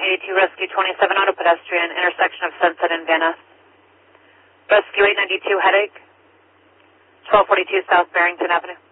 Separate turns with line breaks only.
892 Rescue 27 Auto Pedestrian, intersection of Sunset and Van Ness. Rescue 892 Headache, 1242 South Barrington Avenue.